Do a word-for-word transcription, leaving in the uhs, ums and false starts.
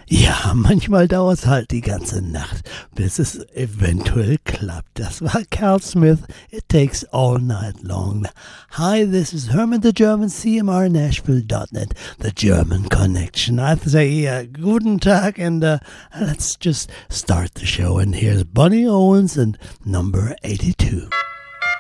Ja, manchmal dauert es halt die ganze Nacht, bis es eventuell klappt. Das war Carl Smith, It Takes All Night Long. Hi, this is Herman the German, C M R Nashville dot net, the German Connection. I say uh, guten Tag, and uh, let's just start the show. And here's Bunny Owens and number eighty-two.